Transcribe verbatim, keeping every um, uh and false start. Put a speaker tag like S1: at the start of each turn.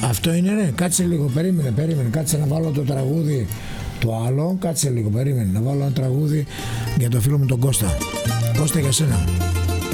S1: Αυτό είναι ρε, κάτσε λίγο, περίμενε, περίμενε, κάτσε να βάλω το τραγούδι το άλλο, κάτσε λίγο, περίμενε, να βάλω ένα τραγούδι για το φίλο μου τον Κώστα. Κώστα, για σένα.